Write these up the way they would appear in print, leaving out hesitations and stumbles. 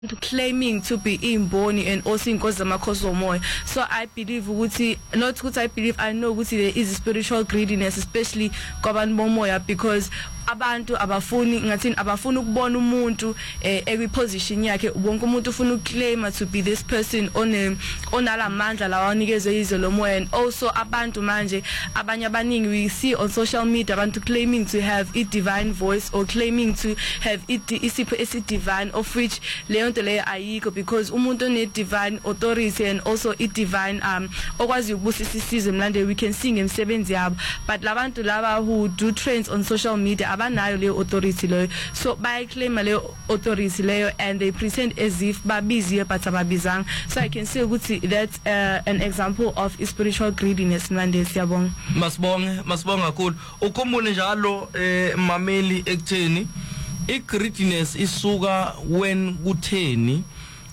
claiming to be imboni and also inkosi zamakhosi omoya. So I believe ukuthi, not ukuthi I believe, I know ukuthi there is spiritual greediness, especially kwabantu bomoya, because abantu abafuni ngathini abafuna ukubona umuntu ekwiposition yakhe. Wonke umuntu ufuna ukuclaim to be this person onalamandla lawa anikezwe izwe lomoya. And also abantu manje abanye abaningi we see on social media abantu claiming to have a divine voice or claiming to have isipho esidivine, of which leyo nto leyo ayikho, because umuntu one divine authority and also a divine okwazi ukubusisa isizwe emlandweni. We can sing emsebenzi yabo, but labantu laba who do trends on social media abanayo leyo authority leyo. So bayaclaim leyo authority leyo and they pretend as if babiziwe but ababizanga. So I can say ukuthi that's an example of spiritual greediness manje. Siyabonga. Masibonga kakhulu. Ukhumbule njalo mameli ekutheni greediness isuka when kutheni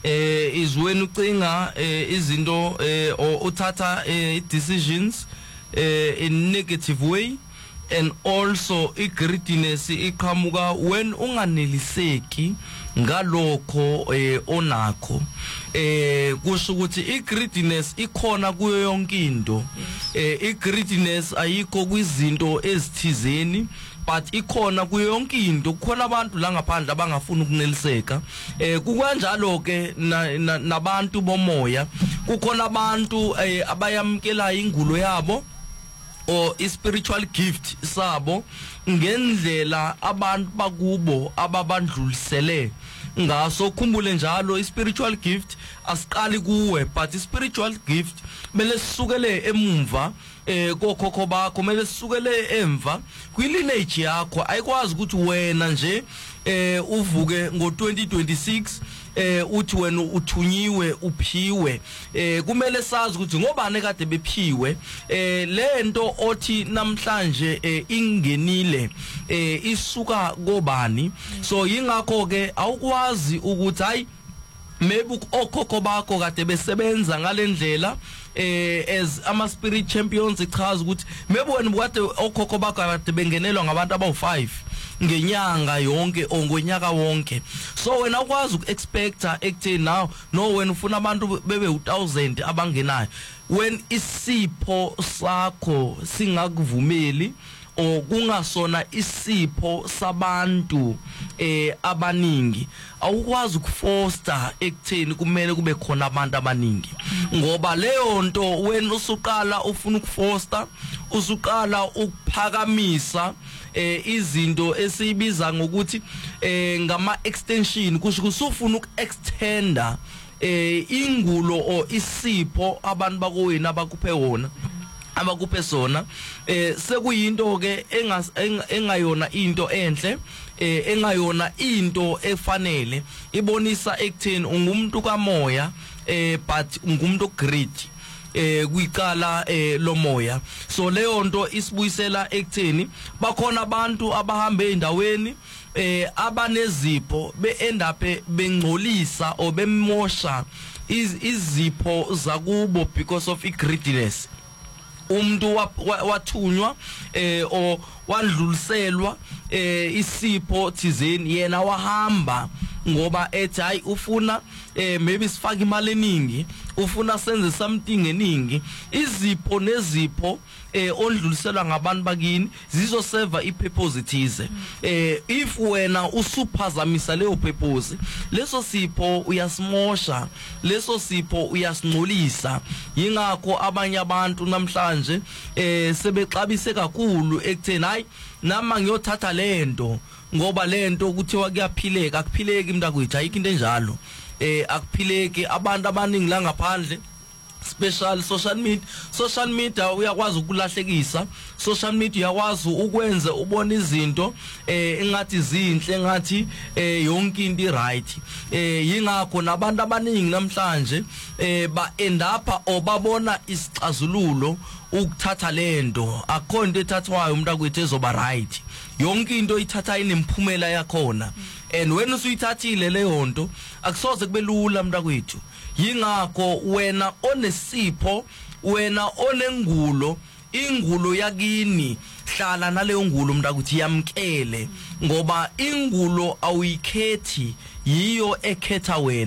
is when ucinga izinto or uthatha decisions in negative way. And also greediness iqhamuka when unganeliseki ngalokho onakho. Kusho ukuthi greediness ikhona kuyo yonke into. Greediness ayikho kwizinto ezithizeni, but ikhona kuyo yonke into. Kukhona abantu la ngaphandle abangafuni ukuneliseka. Kukanjalo ke nabantu bomoya, kukhona abantu abayamkela ingulo yabo or spiritual gift sabo ngendlela abantu bakubo ababandlulisele ngaso. Khumbule njalo spiritual gift asiqali kuwe, but spiritual gift mele sisukele emumva kokhokho bakho, mele sisukele emva kwilineage yakho. Ayikwazi ukuthi wena nje uvuke ngo2026 uthi wena uthunyiwe uphiwe. Kumele sazi ukuthi ngobani kade bephiwe. Lento othi namhlanje ingenile isuka kobani. So yingakho ke awukwazi ukuthi hayi maybe okhokho bakho kade besebenza ngalendlela as ama spirit champions. Ichaza ukuthi maybe wena kade okhokho bakho kade bengenelwa ngabantu abawu5 ngenyanga yonke or ngonyaka wonke. So wena ukwazi ukuexpecta ekutheni now no wena ufuna abantu bebe 1000 abangenayo, when isipho sakho singakuvumeli or kungasona isipho sabantu abaningi, awukwazi ukufoster ekutheni kumele kube khona abantu abaningi. Ngoba leyo nto wena usuqala ufuna ukufoster, usuqala ukuphakamisa izinto esibiza ngokuthi ngama extension, kusho kusufuna ukuextenda ingulo or isipho abantu bakowena abakuphe wona abakuphe sona. Sekuyinto ke engayona into enhle, engayona into efanele. Ibonisa ekutheni ungumuntu kamoya but ungumuntu greedy kuyicala lomoya. So leyo nto isibuyisela ekutheni bakhona abantu abahambe endaweni abanezipho be-end up bengcolisa or bemosha izipho zakubo because of greediness. Umuntu wathunywa or wadluliselwa isipho thizeni, yena wahamba ngoba ethi hayi ufuna maybe sifake imali eningi, ufuna senze something eningi. Izipho nezipho ondluliselwa ngabantu bakini zizoserva ipurpose thize. If wena usuphazamisa leyo purpose, leso sipho uyasimosha, leso sipho uyasingcolisa. Yingakho abanye abantu namhlanje sebexabise kakhulu ekutheni hayi nama ngiyothatha lento ngoba lento kuthiwa kuyaphileka. Akuphileki mntakwethu, ayikho into enjalo. Akuphileki. Abantu abaningi la ngaphandle, special social media uyakwazi ukulahlekisa. Social media uyakwazi ukwenza ubona izinto engathi zinhle, engathi yonke into right. Yingakho nabantu abaningi namhlanje ba end up or babona isixazululo ukuthatha lento. Akho into ethathwayo umntakwethu ezoba right. Yonke into ithatha inemphumela yakhona. And when usuyithathile leyo nto akusoze kube lula mntakwethu. Yingakho wena onesipho, wena onengulo ingulo yakini hlala naleyo ngulo mntakuthi yamkele ngoba ingulo awuyikhethi yiyo ekhetha wena